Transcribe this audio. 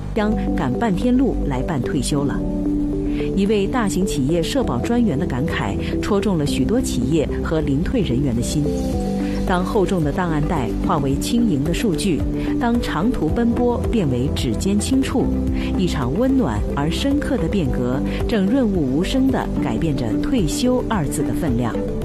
将赶半天路来办退休了。一位大型企业社保专员的感慨，戳中了许多企业和临退人员的心。当厚重的档案袋化为轻盈的数据，当长途奔波变为指尖轻触，一场温暖而深刻的变革正润物无声地改变着退休二字的分量。